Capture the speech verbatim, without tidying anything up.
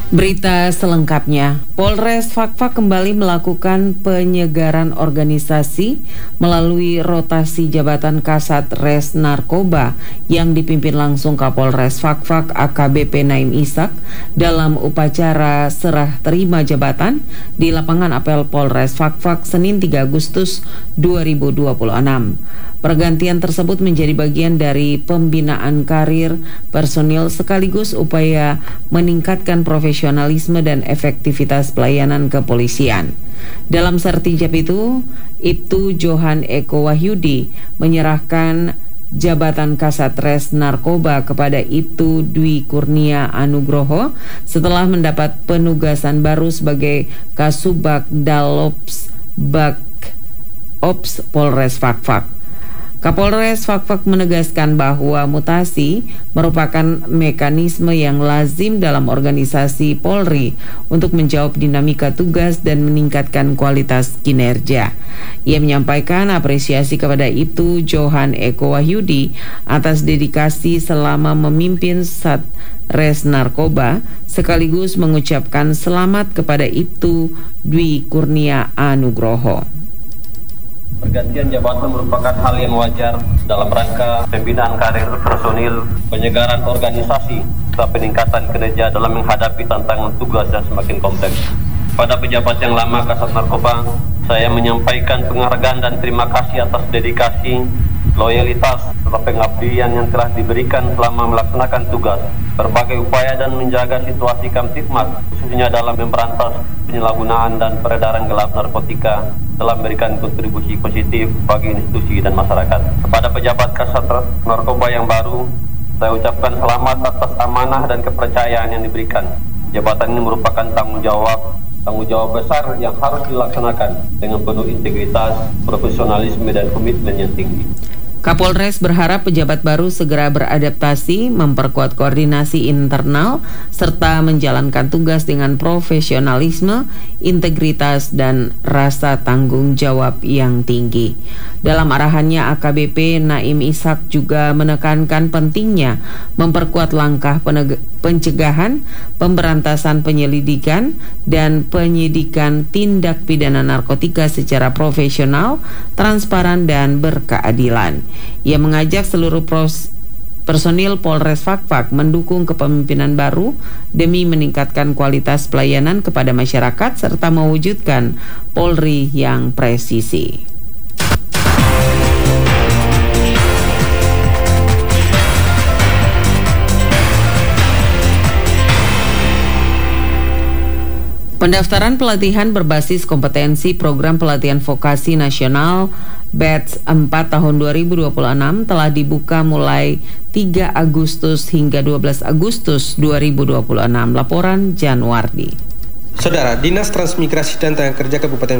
Berita selengkapnya, Polres Fakfak kembali melakukan penyegaran organisasi melalui rotasi jabatan Kasat Res Narkoba yang dipimpin langsung Kapolres Fakfak A K B P Naim Ishak dalam upacara serah terima jabatan di lapangan apel Polres Fakfak Senin tiga Agustus dua ribu dua puluh enam. Pergantian tersebut menjadi bagian dari pembinaan karir personil sekaligus upaya meningkatkan profesionalisme dan efektivitas pelayanan kepolisian. Dalam sertijab itu, Ibtu Johan Eko Wahyudi menyerahkan jabatan Kasat Res Narkoba kepada Ibtu Dwi Kurnia Anugroho setelah mendapat penugasan baru sebagai Kasubag Dalops Bak Ops Polres Fakfak. Kapolres Fakfak menegaskan bahwa mutasi merupakan mekanisme yang lazim dalam organisasi Polri untuk menjawab dinamika tugas dan meningkatkan kualitas kinerja. Ia menyampaikan apresiasi kepada Ibtu Johan Eko Wahyudi atas dedikasi selama memimpin Satres Narkoba, sekaligus mengucapkan selamat kepada Ibtu Dwi Kurnia Anugroho. Pergantian jabatan merupakan hal yang wajar dalam rangka pembinaan karir personil, penyegaran organisasi, serta peningkatan kinerja dalam menghadapi tantangan tugas yang semakin kompleks. Pada pejabat yang lama Kasat Narkoba, saya menyampaikan penghargaan dan terima kasih atas dedikasi, loyalitas, serta pengabdian yang telah diberikan selama melaksanakan tugas, berbagai upaya dan menjaga situasi Kamtibmas, khususnya dalam memberantas penyalahgunaan dan peredaran gelap narkotika, telah memberikan kontribusi positif bagi institusi dan masyarakat. Kepada pejabat Kasat Narkoba yang baru, saya ucapkan selamat atas amanah dan kepercayaan yang diberikan. Jabatan ini merupakan tanggung jawab tanggung jawab besar yang harus dilaksanakan dengan penuh integritas, profesionalisme, dan komitmen yang tinggi. Kapolres berharap pejabat baru segera beradaptasi, memperkuat koordinasi internal, serta menjalankan tugas dengan profesionalisme, integritas, dan rasa tanggung jawab yang tinggi. Dalam arahannya, A K B P Naim Ishak juga menekankan pentingnya memperkuat langkah peneg- pencegahan, pemberantasan penyelidikan, dan penyidikan tindak pidana narkotika secara profesional, transparan, dan berkeadilan. Ia mengajak seluruh pros, personil Polres Fakfak mendukung kepemimpinan baru demi meningkatkan kualitas pelayanan kepada masyarakat serta mewujudkan Polri yang presisi. Pendaftaran pelatihan berbasis kompetensi Program Pelatihan Vokasi Nasional Batch empat tahun dua ribu dua puluh enam telah dibuka mulai tiga Agustus hingga dua belas Agustus dua ribu dua puluh enam. Laporan Januardi. Saudara, Dinas Transmigrasi dan Tenaga Kerja Kabupaten